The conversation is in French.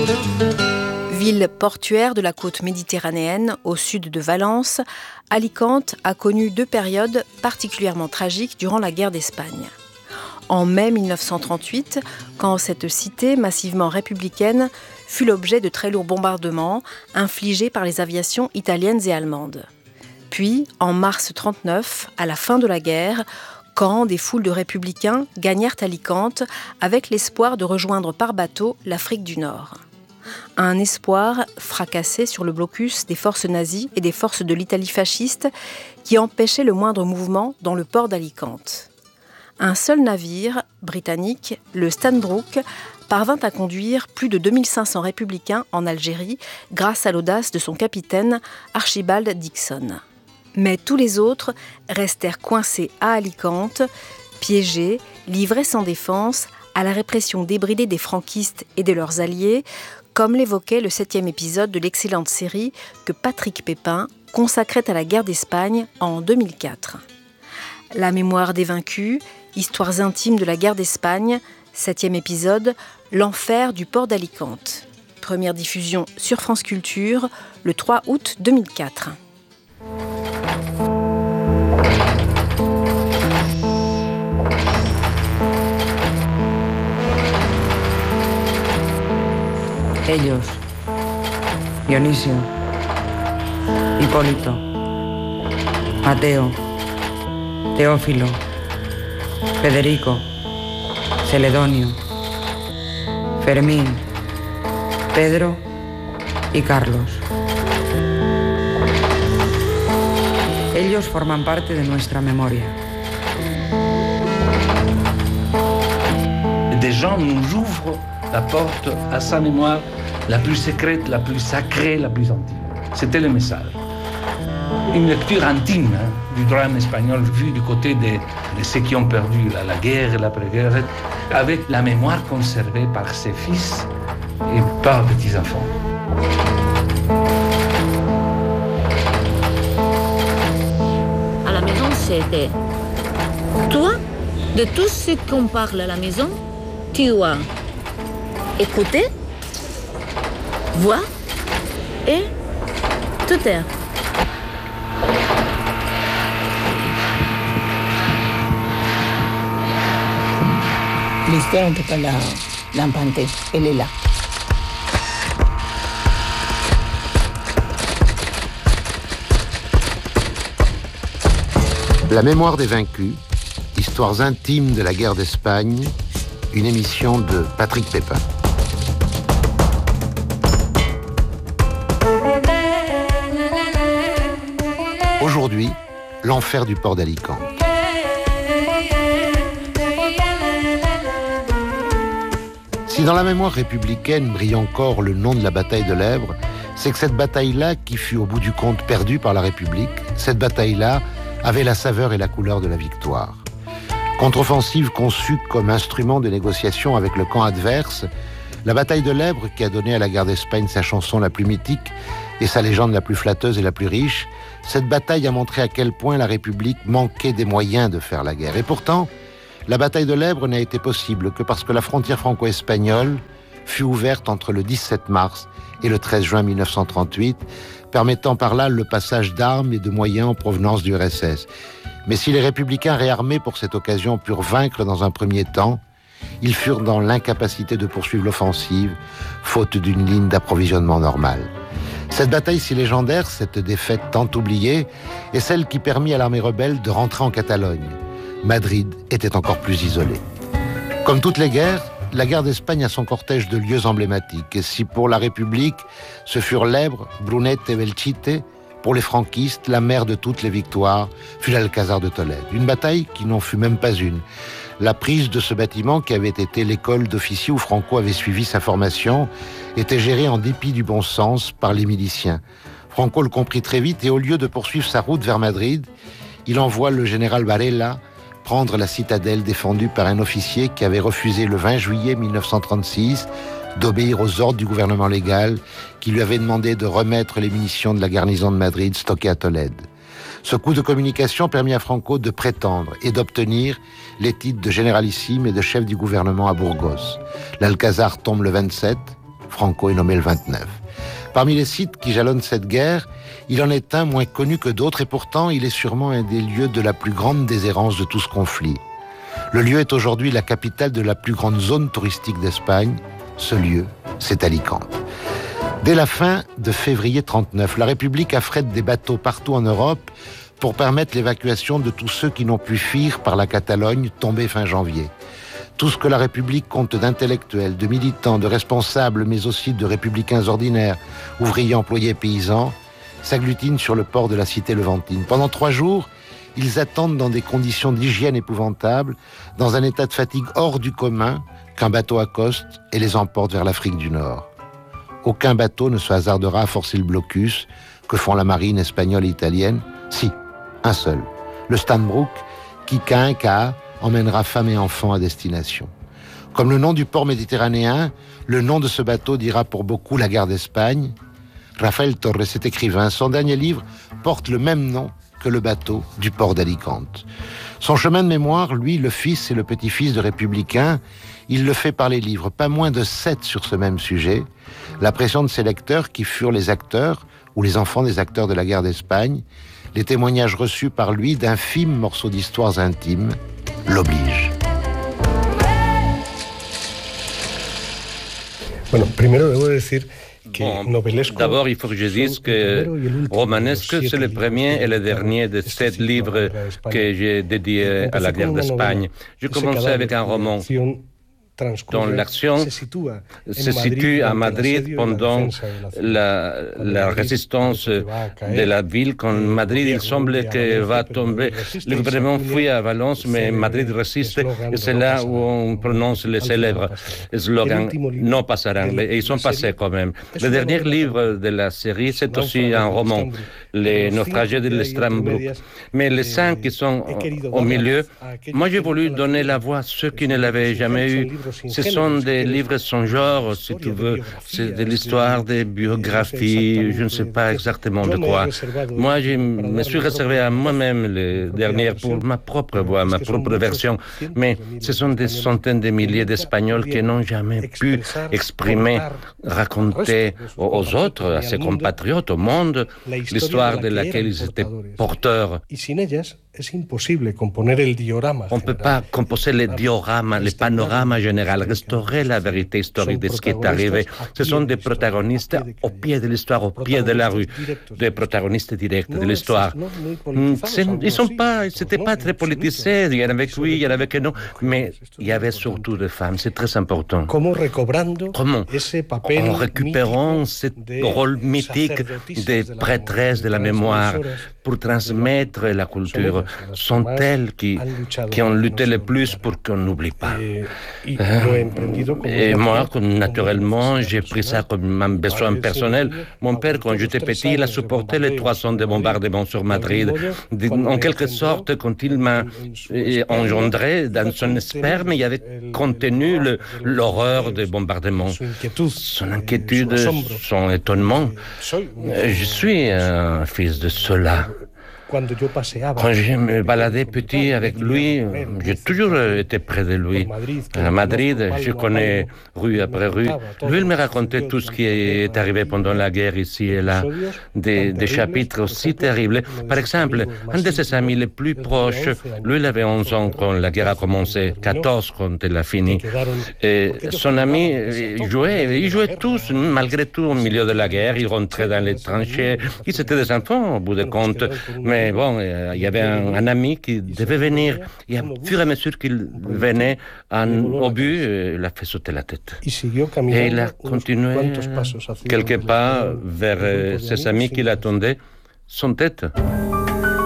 Ville portuaire de la côte méditerranéenne, au sud de Valence, Alicante a connu deux périodes particulièrement tragiques durant la guerre d'Espagne. En mai 1938, quand cette cité massivement républicaine fut l'objet de très lourds bombardements infligés par les aviations italiennes et allemandes. Puis, en mars 1939, à la fin de la guerre, quand des foules de républicains gagnèrent Alicante avec l'espoir de rejoindre par bateau l'Afrique du Nord. Un espoir fracassé sur le blocus des forces nazies et des forces de l'Italie fasciste qui empêchait le moindre mouvement dans le port d'Alicante. Un seul navire britannique, le Stanbrook, parvint à conduire plus de 2500 républicains en Algérie grâce à l'audace de son capitaine Archibald Dixon. Mais tous les autres restèrent coincés à Alicante, piégés, livrés sans défense à la répression débridée des franquistes et de leurs alliés, comme l'évoquait le 7e épisode de l'excellente série que Patrick Pépin consacrait à la guerre d'Espagne en 2004. La mémoire des vaincus, histoires intimes de la guerre d'Espagne, 7e épisode, l'enfer du port d'Alicante. Première diffusion sur France Culture le 3 août 2004. Ellos, Dionisio, Hipólito, Mateo, Teófilo, Federico, Celedonio, Fermín, Pedro y Carlos. Ellos forman parte de nuestra memoria. Des gens nous ouvrent la porte à sa mémoire la plus secrète, la plus sacrée, la plus intime. C'était le message. Une lecture intime du drame espagnol vu du côté de ceux qui ont perdu la guerre et l'après-guerre, avec la mémoire conservée par ses fils et par petits-enfants. À la maison, c'était toi, de tout ce qu'on parle à la maison, tu as écouté, voir et te taire. L'histoire de l'Infanté, elle est là. La mémoire des vaincus, histoires intimes de la guerre d'Espagne, une émission de Patrick Pépin. Aujourd'hui, l'enfer du port d'Alicante. Si dans la mémoire républicaine brille encore le nom de la bataille de l'Èbre, c'est que cette bataille-là, qui fut au bout du compte perdue par la République, cette bataille-là avait la saveur et la couleur de la victoire. Contre-offensive conçue comme instrument de négociation avec le camp adverse, la bataille de l'Èbre, qui a donné à la guerre d'Espagne sa chanson la plus mythique et sa légende la plus flatteuse et la plus riche, cette bataille a montré à quel point la République manquait des moyens de faire la guerre. Et pourtant, la bataille de l'Èbre n'a été possible que parce que la frontière franco-espagnole fut ouverte entre le 17 mars et le 13 juin 1938, permettant par là le passage d'armes et de moyens en provenance du RSS. Mais si les républicains réarmés pour cette occasion purent vaincre dans un premier temps, ils furent dans l'incapacité de poursuivre l'offensive, faute d'une ligne d'approvisionnement normale. Cette bataille si légendaire, cette défaite tant oubliée, est celle qui permit à l'armée rebelle de rentrer en Catalogne. Madrid était encore plus isolée. Comme toutes les guerres, la guerre d'Espagne a son cortège de lieux emblématiques. Et si pour la République, ce furent l'Èbre, Brunete et Belchite, pour les franquistes, la mère de toutes les victoires fut l'Alcazar de Tolède. Une bataille qui n'en fut même pas une. La prise de ce bâtiment, qui avait été l'école d'officiers où Franco avait suivi sa formation, était gérée en dépit du bon sens par les miliciens. Franco le comprit très vite et au lieu de poursuivre sa route vers Madrid, il envoie le général Varela prendre la citadelle défendue par un officier qui avait refusé le 20 juillet 1936 d'obéir aux ordres du gouvernement légal qui lui avait demandé de remettre les munitions de la garnison de Madrid stockées à Tolède. Ce coup de communication permit à Franco de prétendre et d'obtenir les titres de généralissime et de chef du gouvernement à Burgos. L'Alcazar tombe le 27, Franco est nommé le 29. Parmi les sites qui jalonnent cette guerre, il en est un moins connu que d'autres et pourtant il est sûrement un des lieux de la plus grande déshérence de tout ce conflit. Le lieu est aujourd'hui la capitale de la plus grande zone touristique d'Espagne. Ce lieu, c'est Alicante. Dès la fin de février 1939, la République affrète des bateaux partout en Europe pour permettre l'évacuation de tous ceux qui n'ont pu fuir par la Catalogne tombée fin janvier. Tout ce que la République compte d'intellectuels, de militants, de responsables, mais aussi de républicains ordinaires, ouvriers, employés, paysans, s'agglutinent sur le port de la cité levantine. Pendant 3 jours, ils attendent dans des conditions d'hygiène épouvantables, dans un état de fatigue hors du commun, qu'un bateau accoste et les emporte vers l'Afrique du Nord. Aucun bateau ne se hasardera à forcer le blocus que font la marine espagnole et italienne. Si, un seul, le Stanbrook, qui Caen emmènera femmes et enfants à destination. Comme le nom du port méditerranéen, le nom de ce bateau dira pour beaucoup la guerre d'Espagne. Rafael Torres est écrivain. Son dernier livre porte le même nom que le bateau du port d'Alicante. Son chemin de mémoire, lui, le fils et le petit-fils de républicains, il le fait par les livres, pas moins de 7 sur ce même sujet. La pression de ses lecteurs qui furent les acteurs ou les enfants des acteurs de la guerre d'Espagne, les témoignages reçus par lui d'infimes morceaux d'histoires intimes, l'obligent. Bueno, primero debo decir d'abord, il faut que je dise que Romanesque, c'est le premier et le dernier de 7 livres que j'ai dédiés à la guerre d'Espagne. J'ai commencé avec un roman dont l'action se situe à Madrid pendant la résistance de la ville. Quand Madrid, il semble que va tomber, le gouvernement fuit à Valence, mais Madrid résiste, et c'est là où on prononce les célèbres slogans « Non passerán », et ils sont passés quand même. Le dernier livre de la série, c'est aussi un roman, « Les naufragés de l'Estambrook ». Mais les 5 qui sont au milieu, moi j'ai voulu donner la voix à ceux qui ne l'avaient jamais eu. Ce sont des livres sans genre, si tu veux. C'est de l'histoire, des biographies, je ne sais pas exactement de quoi. Moi, je me suis réservé à moi-même les dernières pour ma propre voix, ma propre version. Mais ce sont des centaines de milliers d'Espagnols qui n'ont jamais pu exprimer, raconter aux autres, à ses compatriotes, au monde, l'histoire de laquelle ils étaient porteurs. On ne peut pas composer les dioramas, les panoramas généraux, restaurer la vérité historique de ce qui est arrivé. Ce sont des protagonistes au pied de l'histoire, au pied de la rue, des protagonistes directs de l'histoire. C'était pas très politisé, il y en avait que oui, il y en avait que non, mais il y avait surtout des femmes, c'est très important. Comment en récupérant ce rôle mythique des prêtresses de la mémoire pour transmettre la culture, sont elles qui ont lutté le plus pour qu'on n'oublie pas. Et moi, naturellement, j'ai pris ça comme un besoin personnel. Mon père, quand j'étais petit, il a supporté les 300 de bombardements sur Madrid. En quelque sorte, quand il m'a engendré dans son sperme, il y avait contenu l'horreur des bombardements. Son inquiétude, son étonnement. Je suis un fils de cela. Quand je me baladais petit avec lui, j'ai toujours été près de lui. À Madrid, je connais rue après rue. Lui, il me racontait tout ce qui est arrivé pendant la guerre ici et là, des chapitres aussi terribles. Par exemple, un de ses amis les plus proches, lui, il avait 11 ans quand la guerre a commencé, 14 quand elle a fini. Et son ami ils jouaient tous, malgré tout, au milieu de la guerre. Ils rentraient dans les tranchées. Ils étaient des enfants, au bout de compte. Mais bon, il y avait un ami qui devait venir. Et au fur et à mesure qu'il venait au but, il a fait sauter la tête. Et il a continué quelques pas vers ses amis qui l'attendaient. Son tête